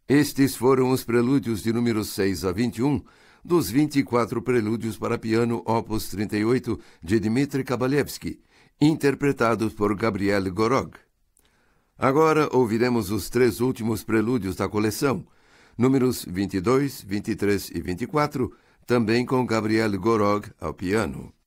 Estes foram os prelúdios de números 6 a 21 dos 24 prelúdios para piano Opus 38 de Dmitri Kabalevsky, interpretados por Gabriel Gorog. Agora ouviremos os 3 últimos prelúdios da coleção, números 22, 23 e 24, também com Gabriel Gorog ao piano.